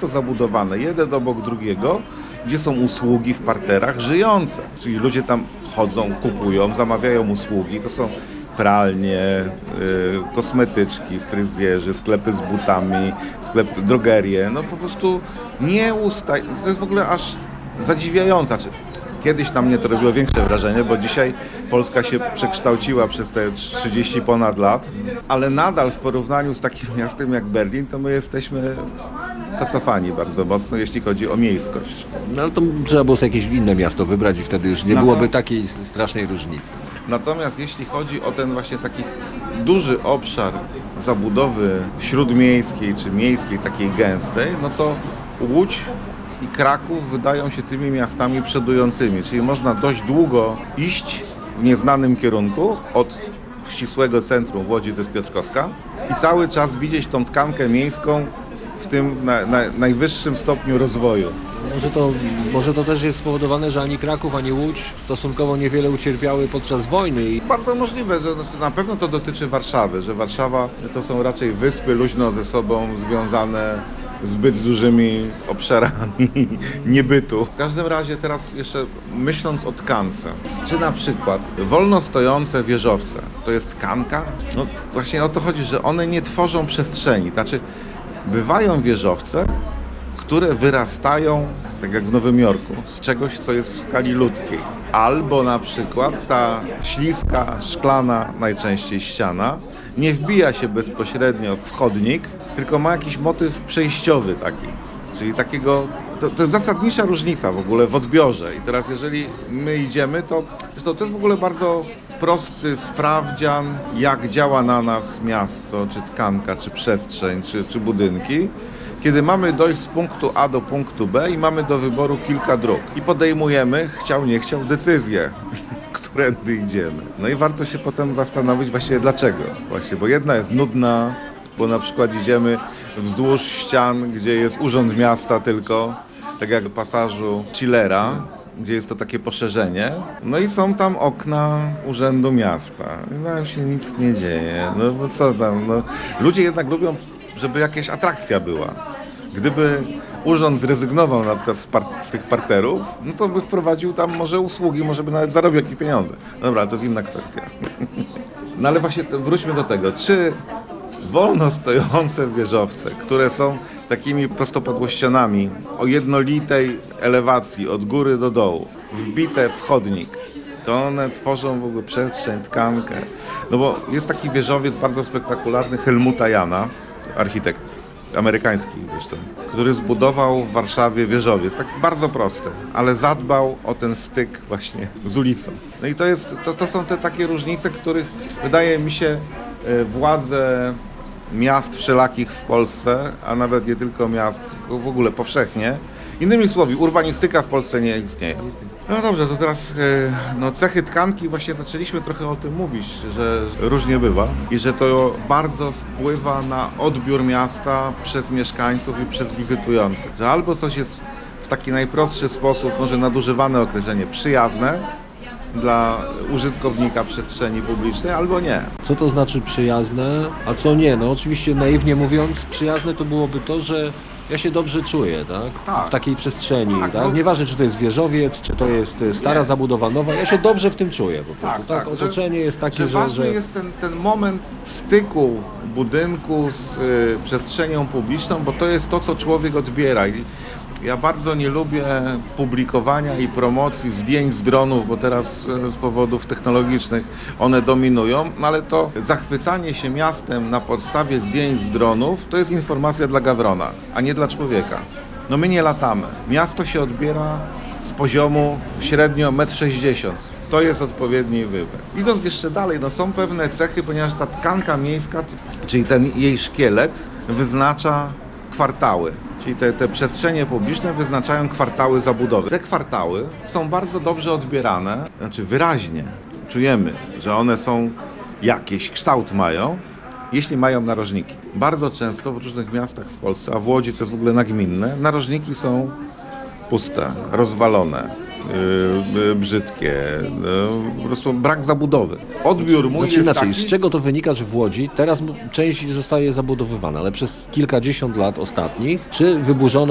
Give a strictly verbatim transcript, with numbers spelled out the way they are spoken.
gęsto zabudowane, jeden obok drugiego, gdzie są usługi w parterach żyjące. Czyli ludzie tam chodzą, kupują, zamawiają usługi. To są pralnie, y, kosmetyczki, fryzjerzy, sklepy z butami, sklepy, drogerie. No po prostu nie ustaj. To jest w ogóle aż zadziwiające. Kiedyś na mnie to robiło większe wrażenie, bo dzisiaj Polska się przekształciła przez te trzydzieści ponad lat, ale nadal w porównaniu z takim miastem jak Berlin, to my jesteśmy zacofani bardzo mocno, jeśli chodzi o miejskość. No ale to trzeba było sobie jakieś inne miasto wybrać i wtedy już nie No byłoby to... takiej strasznej różnicy. Natomiast jeśli chodzi o ten właśnie taki duży obszar zabudowy śródmiejskiej czy miejskiej, takiej gęstej, no to Łódź i Kraków wydają się tymi miastami przodującymi, czyli można dość długo iść w nieznanym kierunku od ścisłego centrum w Łodzi, to jest Piotrkowska, i cały czas widzieć tą tkankę miejską w tym na, na, najwyższym stopniu rozwoju. Może to, może to też jest spowodowane, że ani Kraków, ani Łódź stosunkowo niewiele ucierpiały podczas wojny. I... Bardzo możliwe, że na pewno to dotyczy Warszawy, że Warszawa to są raczej wyspy luźno ze sobą związane zbyt dużymi obszarami niebytu. W każdym razie teraz jeszcze myśląc o tkance, czy na przykład wolno stojące wieżowce, to jest tkanka? No właśnie o to chodzi, że one nie tworzą przestrzeni. Znaczy bywają wieżowce, które wyrastają, tak jak w Nowym Jorku, z czegoś, co jest w skali ludzkiej. Albo na przykład ta śliska, szklana najczęściej ściana nie wbija się bezpośrednio w chodnik, tylko ma jakiś motyw przejściowy taki. Czyli takiego, to, to jest zasadnicza różnica w ogóle w odbiorze. I teraz jeżeli my idziemy, to zresztą to jest w ogóle bardzo prosty sprawdzian, jak działa na nas miasto, czy tkanka, czy przestrzeń, czy, czy budynki. Kiedy mamy dojść z punktu A do punktu B i mamy do wyboru kilka dróg i podejmujemy, chciał nie chciał, decyzję, którędy idziemy. No i warto się potem zastanowić właśnie dlaczego. Właśnie, bo jedna jest nudna, bo na przykład idziemy wzdłuż ścian, gdzie jest urząd miasta tylko, tak jak w pasażu Schillera, gdzie jest to takie poszerzenie. No i są tam okna Urzędu Miasta. I tam się nic nie dzieje. No bo co tam, no. Ludzie jednak lubią, żeby jakaś atrakcja była. Gdyby urząd zrezygnował na przykład z, par- z tych parterów, no to by wprowadził tam może usługi, może by nawet zarobił jakieś pieniądze. Dobra, to jest inna kwestia. No ale właśnie to, wróćmy do tego. Czy wolno stojące wieżowce, które są takimi prostopadłościanami o jednolitej elewacji od góry do dołu, wbite w chodnik, to one tworzą w ogóle przestrzeń, tkankę. No bo jest taki wieżowiec bardzo spektakularny Helmuta Jana, architekt amerykański zresztą, który zbudował w Warszawie wieżowiec, tak bardzo prosty, ale zadbał o ten styk właśnie z ulicą. No i to, jest, to, to są te takie różnice, których wydaje mi się władze miast wszelakich w Polsce, a nawet nie tylko miast, tylko w ogóle powszechnie. Innymi słowy, urbanistyka w Polsce nie istnieje. No dobrze, to teraz no, cechy tkanki, właśnie zaczęliśmy trochę o tym mówić, że różnie bywa i że to bardzo wpływa na odbiór miasta przez mieszkańców i przez wizytujących. Że albo coś jest w taki najprostszy sposób, może nadużywane określenie, przyjazne dla użytkownika przestrzeni publicznej, albo nie. Co to znaczy przyjazne, a co nie? No oczywiście naiwnie mówiąc, przyjazne to byłoby to, że ja się dobrze czuję, tak? Tak. W takiej przestrzeni, Tak, tak? no. Nieważne, czy to jest wieżowiec, czy to jest stara Nie. zabudowa nowa, ja się dobrze w tym czuję po prostu, Tak, tak? tak, Otoczenie że, jest takie, że że... ważny że... jest ten, ten moment styku budynku z y, przestrzenią publiczną, bo to jest to, co człowiek odbiera. I ja bardzo nie lubię publikowania i promocji zdjęć z dronów, bo teraz y, z powodów technologicznych one dominują, no ale to zachwycanie się miastem na podstawie zdjęć z dronów to jest informacja dla gawrona, a nie dla człowieka. No my nie latamy. Miasto się odbiera z poziomu średnio metr sześćdziesiąt. To jest odpowiedni wybór. Idąc jeszcze dalej, no są pewne cechy, ponieważ ta tkanka miejska, czyli ten jej szkielet, wyznacza kwartały. Czyli te, te przestrzenie publiczne wyznaczają kwartały zabudowy. Te kwartały są bardzo dobrze odbierane, znaczy wyraźnie czujemy, że one są jakiś kształt mają, jeśli mają narożniki. Bardzo często w różnych miastach w Polsce, a w Łodzi to jest w ogóle nagminne, narożniki są puste, rozwalone, yy, yy, brzydkie, yy, po prostu brak zabudowy. Odbiór mój Znaczy jest inaczej, taki... z czego to wynika, że w Łodzi teraz część zostaje zabudowywana, ale przez kilkadziesiąt lat ostatnich, czy wyburzono